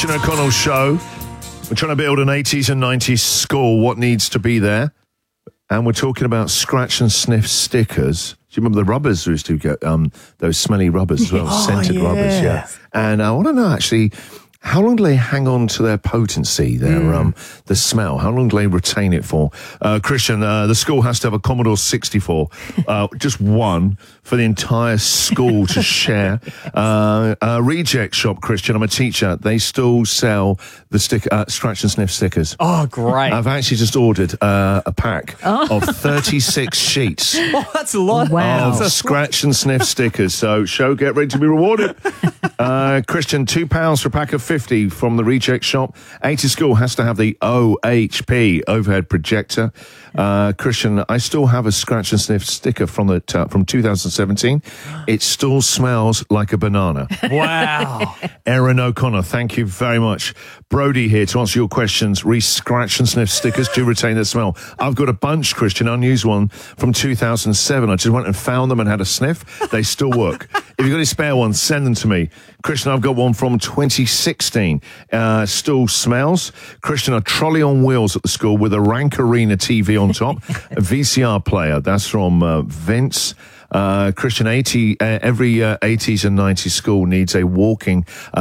Christian O'Connell Show. We're trying to build an 80s and 90s school. What needs to be there? And we're talking about scratch and sniff stickers. Do you remember the rubbers we used to get? Those smelly rubbers as well, scented rubbers, yeah. And I want to know, actually, how long do they hang on to their potency, the smell? How long do they retain it for? Christian, the school has to have a Commodore 64, just one for the entire school to share. Reject shop, Christian, I'm a teacher. They still sell the scratch and sniff stickers. Oh, great. I've actually just ordered a pack of 36 sheets. Oh, that's a lot. Of scratch and sniff stickers. So, show, get ready to be rewarded. Christian, £2 for a pack of 50 from the Reject shop. 80 school has to have the OHP overhead projector. Christian, I still have a scratch and sniff sticker from 2017. It still smells like a banana. Wow. Erin O'Connor, thank you very much. Brody here to answer your questions. Scratch and sniff stickers do retain their smell. I've got a bunch, Christian, unused one from 2007. I just went and found them and had a sniff. They still work. If you've got any spare ones, send them to me. Christian, I've got one from 2016. Still smells. Christian, a trolley on wheels at the school with a Rank Arena TV on top. A VCR player. That's from Vince. Christian, every 80s and 90s school needs a water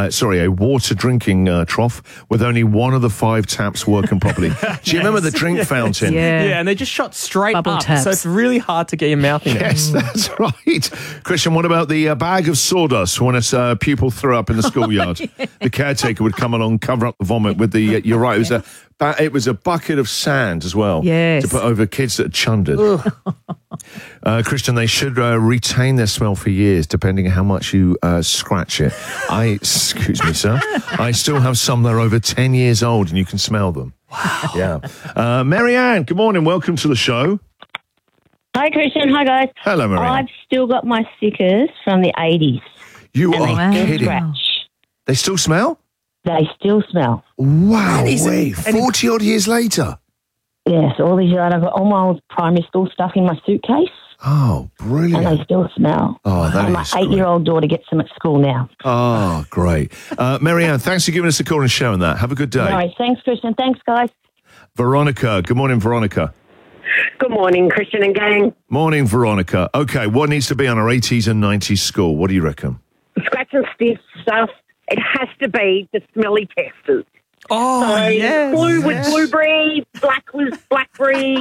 drinking trough with only one of the 5 taps working properly. Do you remember the drink fountain? Yeah, and they just shot straight Bubble up, taps. so it's really hard to get your mouth in it. Yes, that's right. Christian, what about the bag of sawdust when a pupil threw up in the schoolyard? The caretaker would come along, cover up the vomit with the, you're right, it was a bucket of sand as well. Yes. To put over kids that had chundered. Christian, they should retain their smell for years, depending on how much you scratch it. Excuse me, sir. I still have some that are over 10 years old, and you can smell them. Wow. Yeah. Marianne, good morning. Welcome to the show. Hi, Christian. Hi, guys. Hello, Marianne. I've still got my stickers from the 80s. You and are they still kidding. scratch. They still smell? They still smell. Wow. 40 odd years later. Yes, all these years. I've got all my old primary school stuff in my suitcase. Oh, brilliant. And they still smell. Oh, that and my is great. 8-year-old daughter gets them at school now. Oh, great. Marianne, thanks for giving us a call and sharing that. Have a good day. All right, thanks, Christian. Thanks, guys. Veronica. Good morning, Veronica. Good morning, Christian and gang. Morning, Veronica. Okay, what needs to be on our 80s and 90s school? What do you reckon? Scratch and sniff stuff. It has to be the smelly testers. Oh, So yes. blue was blueberry, black was blackberry,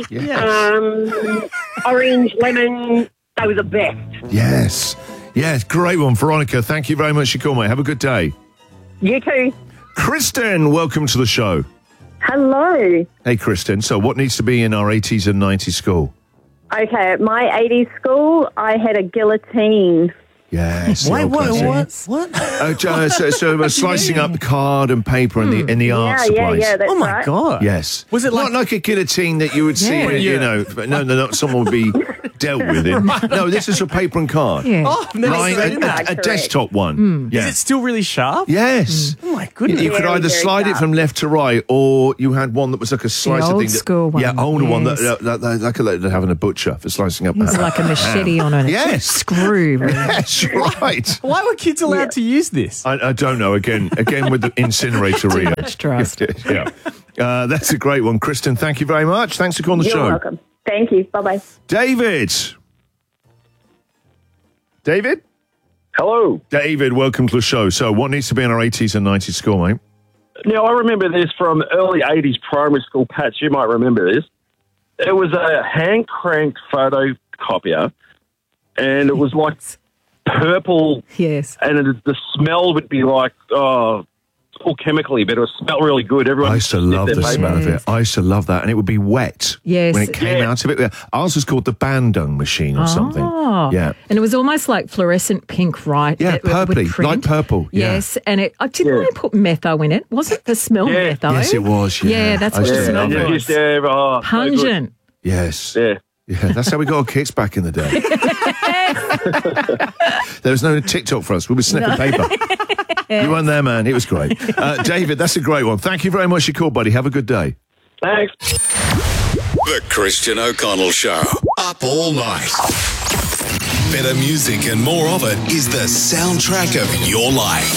orange, lemon. They were the best. Yes. Yes, great one, Veronica. Thank you very much for your call, mate. Have a good day. You too. Kristen, welcome to the show. Hello. Hey, Kristen. So what needs to be in our 80s and 90s school? Okay, at my 80s school, I had a guillotine. Yes. Wait, the old classic. what? So we're slicing up the card and paper in the art supplies. Yeah, that's Oh, my right. God. Yes. Was it not like a guillotine that you would see, no, someone would be dealt with in. No, this is a paper and card. Yeah. Oh, I've never seen that. A Correct. desktop one. Yeah. Is it still really sharp? Yes. Oh, my goodness. You could Very, either very slide it sharp. from left to right, or you had one that was like a slicer old thing. school one, Yeah, older one yes. like they're having a butcher for slicing up. It's like a machete on it. Yes. Screw. Really. Yes, right. Why were kids allowed to use this? I don't know. Again with the incinerator Rio. Much trust. Yeah. That's a great one. Kristen, thank you very much. Thanks for calling the You're show. welcome. Thank you. Bye-bye. David. Hello. David, welcome to the show. So what needs to be in our 80s and 90s school, mate? Now, I remember this from early 80s primary school. Patch, you might remember this. It was a hand-cranked photocopier, and it was like purple, Yes. and the smell would be like, all chemically, but it would smell really good. Everyone I used to love the smell of it. I used to love that. And it would be wet Yes. when it came out of it. Ours was called the Bandung machine or something. Oh. Yeah. And it was almost like fluorescent pink, right? Yeah, That- with purpley, print. light purple, yeah. Yes, and didn't I put metho in it? Was it the smell Yeah. metho? Yes, it was, yeah. Yeah, that's I what used the to smell love it. was. So good. Pungent. Yes. Yeah. Yeah, that's how we got our kits back in the day. There was no TikTok for us. We were sniffing paper. You weren't there, man. It was great. David, that's a great one. Thank you very much for your call, buddy. Have a good day. Thanks. The Christian O'Connell Show. Up all night. Better music and more of it is the soundtrack of your life.